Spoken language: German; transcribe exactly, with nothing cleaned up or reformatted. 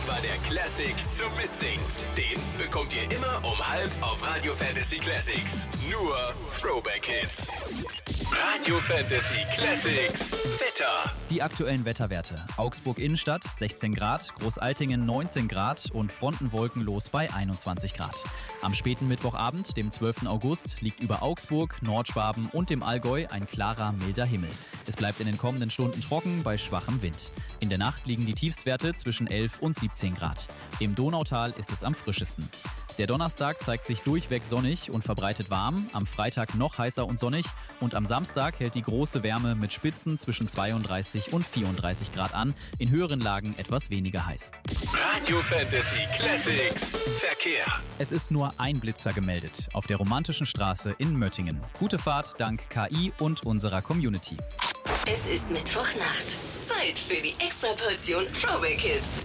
Das war der Classic zum Mitsingen. Den bekommt ihr immer um halb auf Radio Fantasy Classics. Nur Throwback Hits. Radio Fantasy Classics Wetter. Die aktuellen Wetterwerte. Augsburg Innenstadt sechzehn Grad, Großaltingen neunzehn Grad und frontenwolkenlos bei einundzwanzig Grad. Am späten Mittwochabend, dem zwölften August, liegt über Augsburg, Nordschwaben und dem Allgäu ein klarer, milder Himmel. Es bleibt in den kommenden Stunden trocken bei schwachem Wind. In der Nacht liegen die Tiefstwerte zwischen elf und siebzehn Grad. Im Donautal ist es am frischesten. Der Donnerstag zeigt sich durchweg sonnig und verbreitet warm, am Freitag noch heißer und sonnig und am Samstag hält die große Wärme mit Spitzen zwischen zweiunddreißig und vierunddreißig Grad an, in höheren Lagen etwas weniger heiß. Radio Fantasy Classics Verkehr. Es ist nur ein Blitzer gemeldet auf der Romantischen Straße in Möttingen. Gute Fahrt dank K I und unserer Community. Es ist Mittwochnacht. Zeit für die Extraportion Throwback Hits.